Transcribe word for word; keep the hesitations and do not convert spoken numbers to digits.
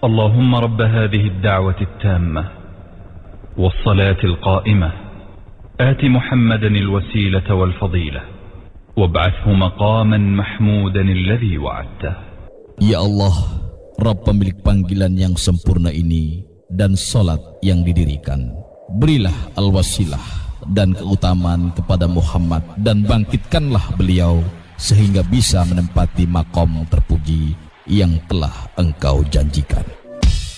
اللهم رب هذه الدعوة التامة والصلاة القائمة آت محمدا الوسيلة والفضيلة وابعثه مقاما محمودا الذي وعدته. Ya Allah, Rabb pemilik panggilan yang sempurna ini dan salat yang didirikan, berilah al-wasilah dan keutamaan kepada Muhammad dan bangkitkanlah beliau sehingga bisa menempati makom terpuji yang telah engkau janjikan.